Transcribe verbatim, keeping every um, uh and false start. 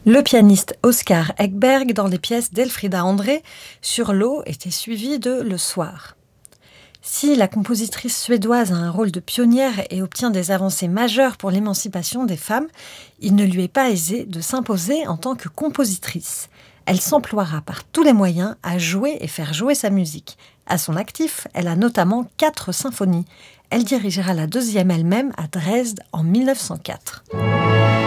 Le pianiste Oscar Ekberg dans les pièces d'Elfrida André sur l'eau était suivi de Le Soir. Si la compositrice suédoise a un rôle de pionnière et obtient des avancées majeures pour l'émancipation des femmes, il ne lui est pas aisé de s'imposer en tant que compositrice. Elle s'emploiera par tous les moyens à jouer et faire jouer sa musique. À son actif, elle a notamment quatre symphonies. Elle dirigera la deuxième elle-même à Dresde en mille neuf cent quatre.